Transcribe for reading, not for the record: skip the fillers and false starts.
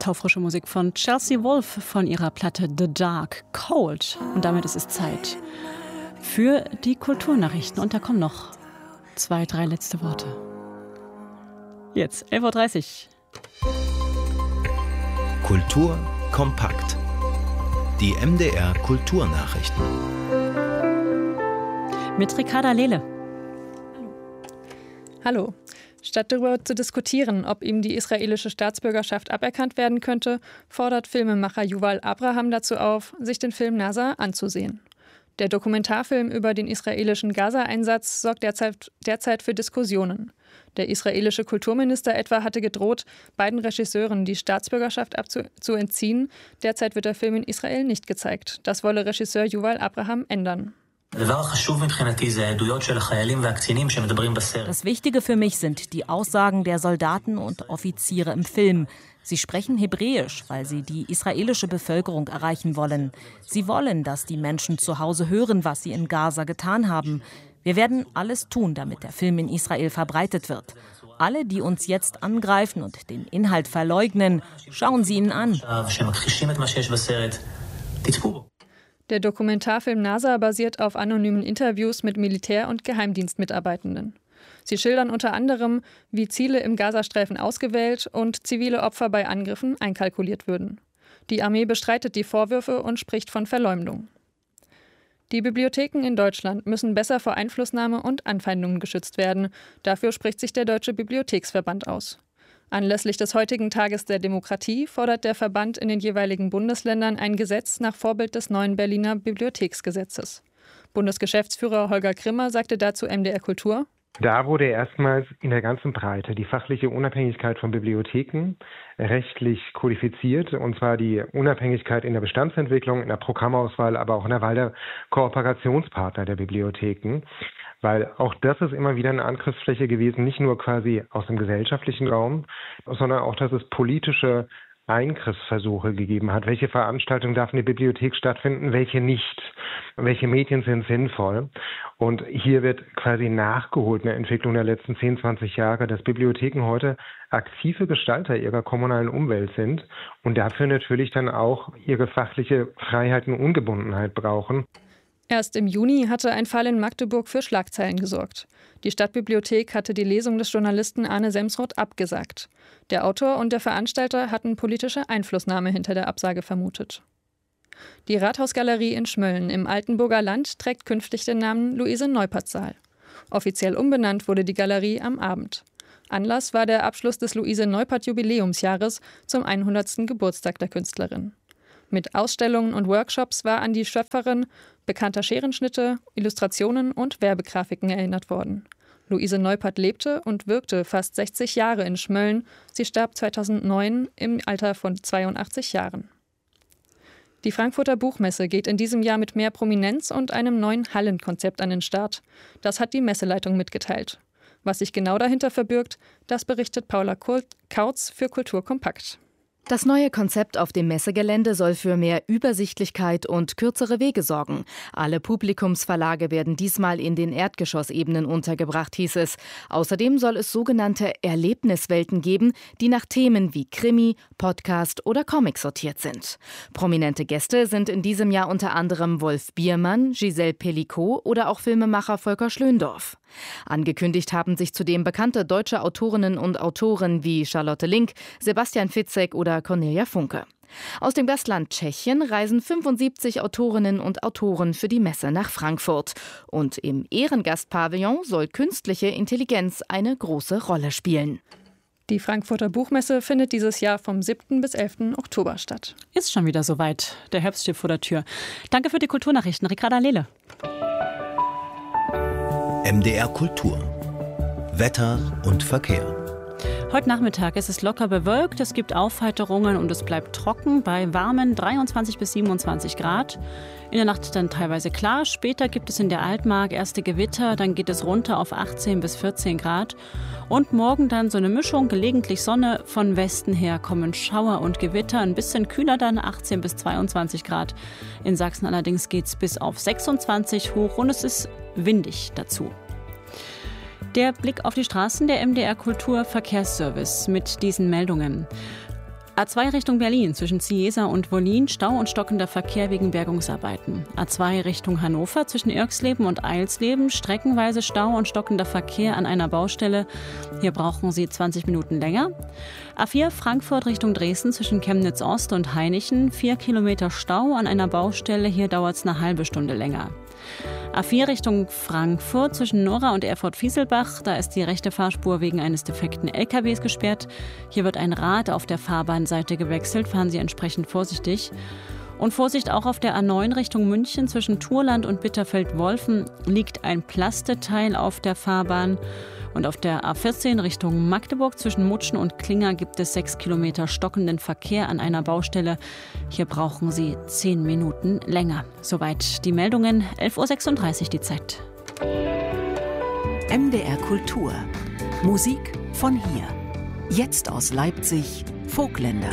taufrische Musik von Chelsea Wolfe von ihrer Platte The Dark Cold. Und damit ist es Zeit für die Kulturnachrichten. Und da kommen noch 2, 3 letzte Worte. Jetzt 11.30 Uhr. Kultur kompakt. Die MDR Kulturnachrichten. Mit Ricarda Lehle. Hallo. Statt darüber zu diskutieren, ob ihm die israelische Staatsbürgerschaft aberkannt werden könnte, fordert Filmemacher Yuval Abraham dazu auf, sich den Film Nasa anzusehen. Der Dokumentarfilm über den israelischen Gaza-Einsatz sorgt derzeit für Diskussionen. Der israelische Kulturminister etwa hatte gedroht, beiden Regisseuren die Staatsbürgerschaft zu entziehen. Derzeit wird der Film in Israel nicht gezeigt. Das wolle Regisseur Yuval Abraham ändern. Das Wichtige für mich sind die Aussagen der Soldaten und Offiziere im Film. Sie sprechen Hebräisch, weil sie die israelische Bevölkerung erreichen wollen. Sie wollen, dass die Menschen zu Hause hören, was sie in Gaza getan haben. Wir werden alles tun, damit der Film in Israel verbreitet wird. Alle, die uns jetzt angreifen und den Inhalt verleugnen, schauen Sie ihn an. Der Dokumentarfilm Nasa basiert auf anonymen Interviews mit Militär- und Geheimdienstmitarbeitenden. Sie schildern unter anderem, wie Ziele im Gazastreifen ausgewählt und zivile Opfer bei Angriffen einkalkuliert würden. Die Armee bestreitet die Vorwürfe und spricht von Verleumdung. Die Bibliotheken in Deutschland müssen besser vor Einflussnahme und Anfeindungen geschützt werden. Dafür spricht sich der Deutsche Bibliotheksverband aus. Anlässlich des heutigen Tages der Demokratie fordert der Verband in den jeweiligen Bundesländern ein Gesetz nach Vorbild des neuen Berliner Bibliotheksgesetzes. Bundesgeschäftsführer Holger Krimmer sagte dazu MDR Kultur: Da wurde erstmals in der ganzen Breite die fachliche Unabhängigkeit von Bibliotheken rechtlich kodifiziert, und zwar die Unabhängigkeit in der Bestandsentwicklung, in der Programmauswahl, aber auch in der Wahl der Kooperationspartner der Bibliotheken. Weil auch das ist immer wieder eine Angriffsfläche gewesen, nicht nur quasi aus dem gesellschaftlichen Raum, sondern auch, dass es politische Eingriffsversuche gegeben hat. Welche Veranstaltung darf in der Bibliothek stattfinden, welche nicht? Welche Medien sind sinnvoll? Und hier wird quasi nachgeholt in der Entwicklung der letzten 10, 20 Jahre, dass Bibliotheken heute aktive Gestalter ihrer kommunalen Umwelt sind und dafür natürlich dann auch ihre fachliche Freiheit und Ungebundenheit brauchen. Erst im Juni hatte ein Fall in Magdeburg für Schlagzeilen gesorgt. Die Stadtbibliothek hatte die Lesung des Journalisten Arne Semsrott abgesagt. Der Autor und der Veranstalter hatten politische Einflussnahme hinter der Absage vermutet. Die Rathausgalerie in Schmölln im Altenburger Land trägt künftig den Namen Luise-Neupert-Saal. Offiziell umbenannt wurde die Galerie am Abend. Anlass war der Abschluss des Luise-Neupert-Jubiläumsjahres zum 100. Geburtstag der Künstlerin. Mit Ausstellungen und Workshops war an die Schöpferin bekannter Scherenschnitte, Illustrationen und Werbegrafiken erinnert worden. Luise Neupert lebte und wirkte fast 60 Jahre in Schmölln. Sie starb 2009 im Alter von 82 Jahren. Die Frankfurter Buchmesse geht in diesem Jahr mit mehr Prominenz und einem neuen Hallenkonzept an den Start. Das hat die Messeleitung mitgeteilt. Was sich genau dahinter verbirgt, das berichtet Paula Kautz für Kultur Kompakt. Das neue Konzept auf dem Messegelände soll für mehr Übersichtlichkeit und kürzere Wege sorgen. Alle Publikumsverlage werden diesmal in den Erdgeschossebenen untergebracht, hieß es. Außerdem soll es sogenannte Erlebniswelten geben, die nach Themen wie Krimi, Podcast oder Comic sortiert sind. Prominente Gäste sind in diesem Jahr unter anderem Wolf Biermann, Giselle Pellicot oder auch Filmemacher Volker Schlöndorff. Angekündigt haben sich zudem bekannte deutsche Autorinnen und Autoren wie Charlotte Link, Sebastian Fitzek oder Cornelia Funke. Aus dem Gastland Tschechien reisen 75 Autorinnen und Autoren für die Messe nach Frankfurt. Und im Ehrengastpavillon soll künstliche Intelligenz eine große Rolle spielen. Die Frankfurter Buchmesse findet dieses Jahr vom 7. bis 11. Oktober statt. Ist schon wieder soweit. Der Herbst steht vor der Tür. Danke für die Kulturnachrichten, Ricarda Lehle. MDR Kultur. Wetter und Verkehr. Heute Nachmittag ist es locker bewölkt, es gibt Aufheiterungen und es bleibt trocken bei warmen 23 bis 27 Grad. In der Nacht dann teilweise klar, später gibt es in der Altmark erste Gewitter, dann geht es runter auf 18 bis 14 Grad. Und morgen dann so eine Mischung, gelegentlich Sonne, von Westen her kommen Schauer und Gewitter, ein bisschen kühler dann, 18 bis 22 Grad. In Sachsen allerdings geht es bis auf 26 hoch und es ist windig dazu. Der Blick auf die Straßen der MDR Kultur Verkehrsservice mit diesen Meldungen. A2 Richtung Berlin zwischen Ciesa und Wollin, Stau und stockender Verkehr wegen Bergungsarbeiten. A2 Richtung Hannover zwischen Irxleben und Eilsleben, streckenweise Stau und stockender Verkehr an einer Baustelle. Hier brauchen Sie 20 Minuten länger. A4 Frankfurt Richtung Dresden zwischen Chemnitz Ost und Hainichen, 4 Kilometer Stau an einer Baustelle. Hier dauert es eine halbe Stunde länger. A4 Richtung Frankfurt zwischen Nora und Erfurt-Fieselbach. Da ist die rechte Fahrspur wegen eines defekten LKWs gesperrt. Hier wird ein Rad auf der Fahrbahnseite gewechselt. Fahren Sie entsprechend vorsichtig. Und Vorsicht auch auf der A9 Richtung München zwischen Thurland und Bitterfeld-Wolfen liegt ein Plasteteil auf der Fahrbahn. Und auf der A14 Richtung Magdeburg zwischen Mutschen und Klinger gibt es 6 Kilometer stockenden Verkehr an einer Baustelle. Hier brauchen Sie 10 Minuten länger. Soweit die Meldungen. 11.36 Uhr die Zeit. MDR Kultur. Musik von hier. Jetzt aus Leipzig, Vogtländer.